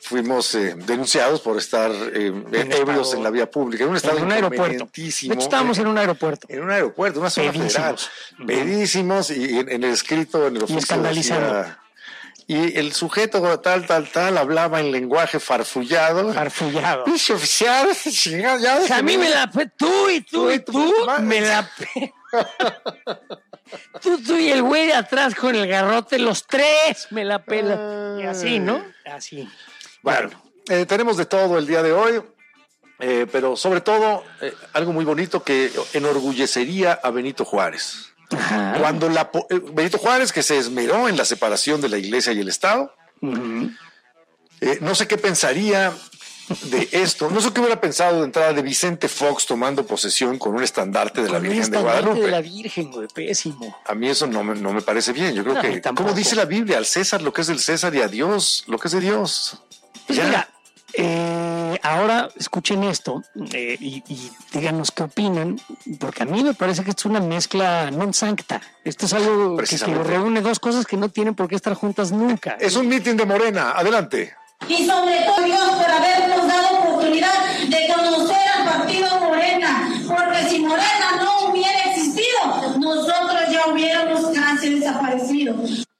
fuimos denunciados por estar ebrios en la vía pública, en un estado inconvenientísimo. De hecho, estábamos en un aeropuerto. En un aeropuerto, una zona federal. Pedísimos, y en el escrito, en el oficio. Y escandalizando. Y el sujeto tal hablaba en lenguaje farfullado. Dice, oficial, ya. O sea, a mí me la tú me la Tú y el güey de atrás con el garrote, los tres me la pela. Y así, ¿no? Así. Bueno, tenemos de todo el día de hoy, pero sobre todo algo muy bonito que enorgullecería a Benito Juárez. Ajá. Cuando Benito Juárez, que se esmeró en la separación de la iglesia y el Estado, no sé qué pensaría de esto, no sé qué hubiera pensado de entrada de Vicente Fox tomando posesión con un estandarte de la Virgen de Guadalupe. De la Virgen, güey, pésimo. A mí eso no me parece bien. Yo creo que, como dice la Biblia, al César lo que es del César y a Dios lo que es de Dios. Pues mira, ahora escuchen esto y díganos qué opinan, porque a mí me parece que esto es una mezcla non sancta. Esto es algo que reúne dos cosas que no tienen por qué estar juntas nunca. Es un mitin de Morena. Adelante. Y sobre todo Dios por habernos dado oportunidad de conocer al partido Morena, porque si Morena no hubiera existido, nosotros ya hubiéramos casi desaparecido.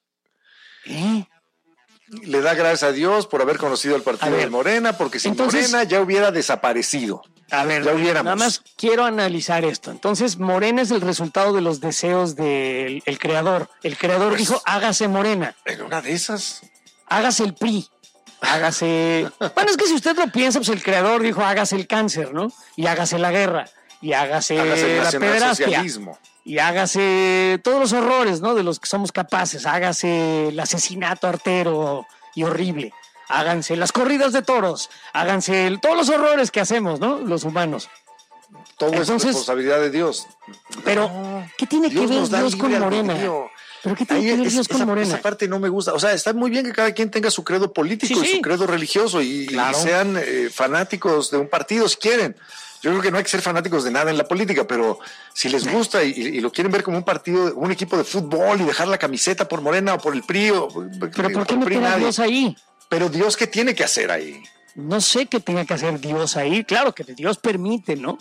Le da gracias a Dios por haber conocido al partido de Morena, porque sin Morena ya hubiera desaparecido. A ver, nada más quiero analizar esto. Entonces, Morena es el resultado de los deseos del creador. El creador pues, dijo, hágase Morena. En una de esas. Hágase el PRI. Hágase... Bueno, es que si usted lo piensa, pues el creador dijo, hágase el cáncer, ¿no? Y hágase la guerra. Y hágase la pederastia. Y hágase todos los horrores, ¿no? De los que somos capaces. Hágase el asesinato artero y horrible. Háganse las corridas de toros. Háganse todos los horrores que hacemos, ¿no? Los humanos. Todo es responsabilidad de Dios. Pero, ¿qué tiene que ver Dios con Morena? ¿Pero qué tiene que ver Dios con Morena? Esa parte no me gusta. O sea, está muy bien que cada quien tenga su credo político y su credo religioso y sean fanáticos de un partido si quieren. Yo creo que no hay que ser fanáticos de nada en la política, pero si les gusta y lo quieren ver como un partido, un equipo de fútbol y dejar la camiseta por Morena o por el PRI. ¿Pero por qué meter a Dios ahí? Pero Dios, ¿qué tiene que hacer ahí? No sé qué tenga que hacer Dios ahí. Claro que Dios permite, ¿no?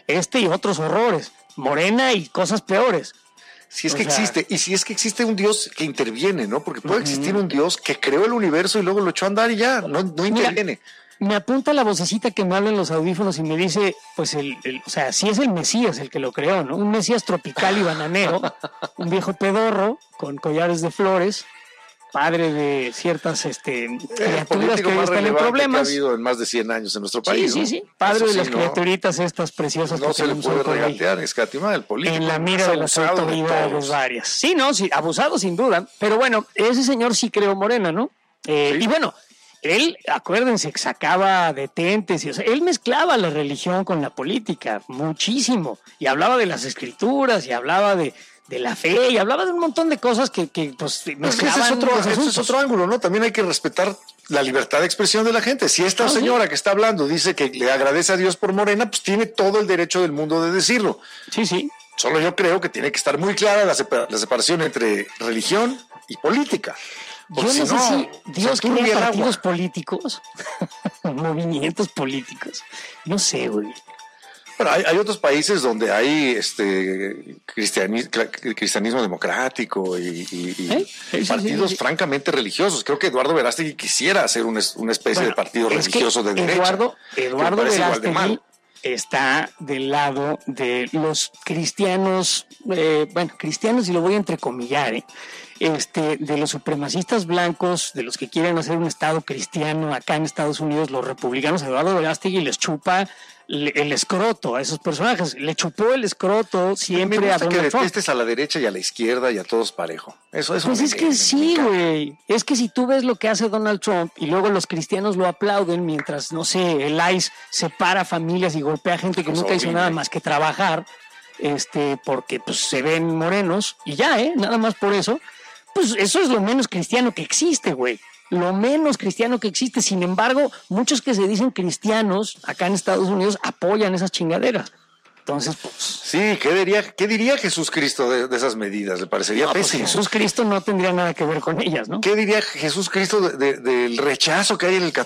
Y otros horrores. Morena y cosas peores. Si es que existe, y si es que existe un Dios que interviene, ¿no? Porque puede existir un Dios que creó el universo y luego lo echó a andar y ya, no interviene. Me apunta la vocecita que me habla en los audífonos y me dice, pues, o sea, sí es el Mesías el que lo creó, ¿no? Un Mesías tropical y bananero, un viejo pedorro con collares de flores, padre de ciertas criaturas que están en problemas. Que ha habido en más de 100 años en nuestro país. Sí. Padre de las criaturitas estas preciosas. No se le puede regatear, escatimar el político. En la mira de las autoridades varias. Sí, abusado sin duda. Pero bueno, ese señor sí creó Morena, ¿no? Y bueno, él, acuérdense, que sacaba detentes, o sea, él mezclaba la religión con la política muchísimo. Y hablaba de las escrituras y hablaba de la fe y hablaba de un montón de cosas que pues mezclaban. Ese es otro ángulo, ¿no? También hay que respetar la libertad de expresión de la gente. Si esta señora que está hablando dice que le agradece a Dios por Morena, pues tiene todo el derecho del mundo de decirlo. Sí. Solo yo creo que tiene que estar muy clara la separación entre religión y política. Yo no sé si Dios crea partidos políticos, movimientos políticos. No sé, güey. Bueno, hay otros países donde hay cristianismo democrático y partidos francamente religiosos. Creo que Eduardo Verástegui quisiera hacer una especie de partido religioso de derecha. Eduardo Verástegui está del lado de los cristianos, cristianos, y lo voy a entrecomillar, de los supremacistas blancos, de los que quieren hacer un estado cristiano acá en Estados Unidos, los republicanos. Eduardo Verástegui les chupa el escroto a esos personajes, le chupó el escroto siempre a Donald Trump. Que detestes a la derecha y a la izquierda y a todos parejo. Eso pues es que sí, güey. Es que si tú ves lo que hace Donald Trump y luego los cristianos lo aplauden mientras, no sé, el ICE separa familias y golpea a gente que nunca hizo nada más que trabajar, porque pues se ven morenos y ya, nada más por eso, pues eso es lo menos cristiano que existe, güey. Lo menos cristiano que existe. Sin embargo, muchos que se dicen cristianos acá en Estados Unidos apoyan esas chingaderas. Entonces, pues... Sí, ¿qué diría Jesús Cristo de esas medidas? Le parecería pésimo. Pues Jesús Cristo no tendría nada que ver con ellas, ¿no? ¿Qué diría Jesús Cristo del rechazo que hay en el